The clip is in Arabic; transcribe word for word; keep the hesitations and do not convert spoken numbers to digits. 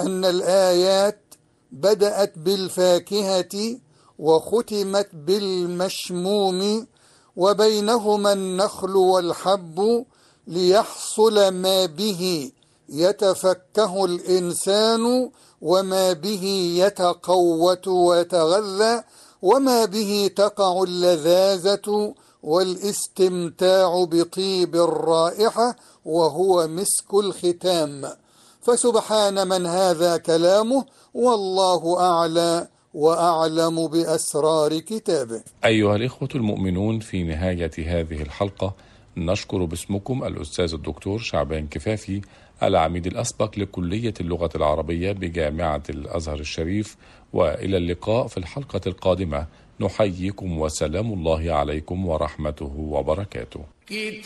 أن الآيات بدأت بالفاكهة وختمت بالمشموم، وبينهما النخل والحب، ليحصل ما به يتفكه الإنسان، وما به يتقوت ويتغذى، وما به تقع اللذاذة والاستمتاع بطيب الرائحة، وهو مسك الختام. فسبحان من هذا كلامه، والله أعلى وأعلم بأسرار كتابه. أيها الإخوة المؤمنون، في نهاية هذه الحلقة نشكر باسمكم الأستاذ الدكتور شعبان كفافي، العميد الأسبق لكلية اللغة العربية بجامعة الأزهر الشريف، وإلى اللقاء في الحلقة القادمة. نحييكم وسلام الله عليكم ورحمته وبركاته.